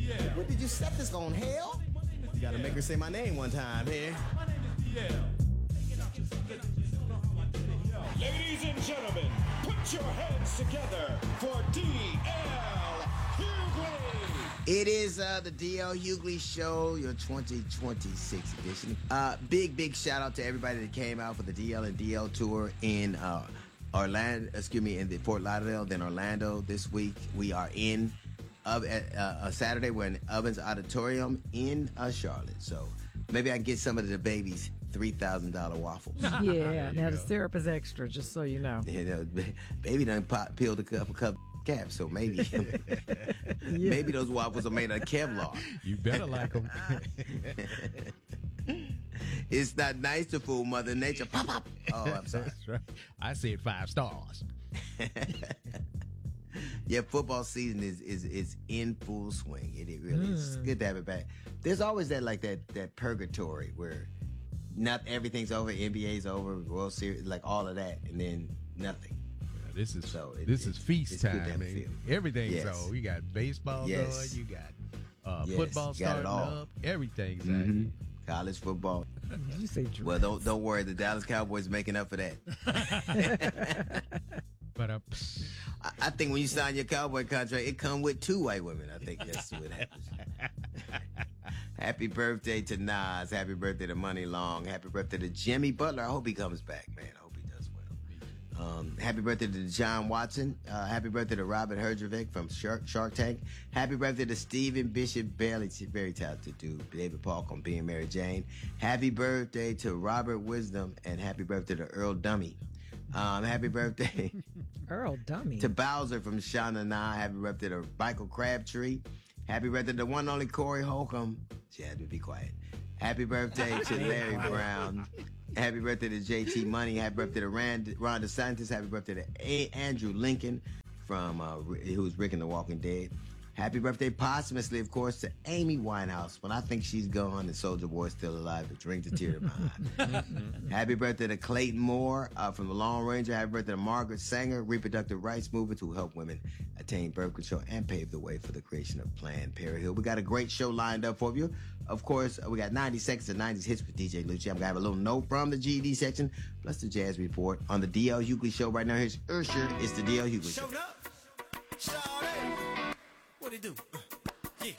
What did you set this on, hell? You gotta make her say my name one time here. Ladies and gentlemen, put your hands together for D.L. Hughley. It is the D.L. Hughley Show, your 2026 edition. Big shout out to everybody that came out for the DL and DL tour in in the Fort Lauderdale, then Orlando. This week we are in Saturday. We're in Ovens Auditorium in Charlotte. So maybe I can get some of the babies $3,000 waffles. Yeah, now the syrup is extra, just so you know. Baby done peeled a cup caps, so maybe maybe those waffles are made of Kevlar. You better like them. It's not nice to fool Mother Nature. Pop, pop. Oh, I'm sorry. That's right. I said 5 stars. Yeah, football season is in full swing. It really is. It's good to have it back. There's always that purgatory where not everything's over, NBA's over, World Series, like all of that, and then nothing. This is it's feast good to time. have a feel. Everything's on. You got baseball going. You got football starting up. Everything's on. College football. Did you say dress? Well, don't worry. The Dallas Cowboys making up for that. But I think when you sign your Cowboy contract, it come with 2 white women. I think that's what happens. Happy birthday to Nas. Happy birthday to Money Long. Happy birthday to Jimmy Butler. I hope he comes back, man. I hope he does well. Happy birthday to John Watson. Happy birthday to Robert Herjavec from Shark Tank. Happy birthday to Stephen Bishop Bailey, very talented dude. David Paul on Being Mary Jane. Happy birthday to Robert Wisdom, and happy birthday to Earl Dummy. Happy birthday Earl Dummy to Bowser from Shauna Na. Happy birthday to Michael Crabtree. Happy birthday to one only Corey Holcomb. She had to be quiet. Happy birthday to Larry Brown. Happy birthday to JT Money. Happy birthday to Ron DeSantis. Happy birthday to Andrew Lincoln from who's Rick in The Walking Dead. Happy birthday posthumously, of course, to Amy Winehouse. When I think she's gone and Soulja Boy's still alive, it brings a tear to my eye. Happy birthday to Clayton Moore from The Lone Ranger. Happy birthday to Margaret Sanger, reproductive rights movement who help women attain birth control and pave the way for the creation of Planned Parenthood. We got a great show lined up for you. Of course, we got 90 seconds of 90s hits with DJ Lucci. I'm going to have a little note from the GED section, plus the Jazz Report on the DL Hughley Show. Right now, here's Usher. It's the DL Hughley Show. Showed up. Showed up. What it do?